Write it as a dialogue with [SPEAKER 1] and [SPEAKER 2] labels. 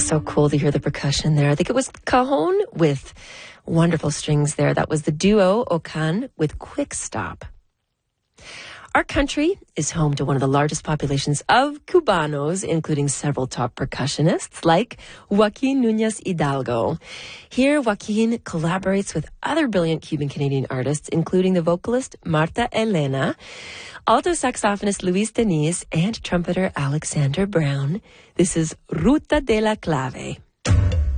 [SPEAKER 1] So cool to hear the percussion there. I think it was Cajon with wonderful strings there. That was the duo Ocan with Quick Stop. Our country is home to one of the largest populations of Cubanos, including several top percussionists like Joaquin Nunez Hidalgo. Here, Joaquin collaborates with other brilliant Cuban-Canadian artists, including the vocalist Marta Elena, alto saxophonist Luis Deniz, and trumpeter Alexander Brown. This is Ruta de la Clave.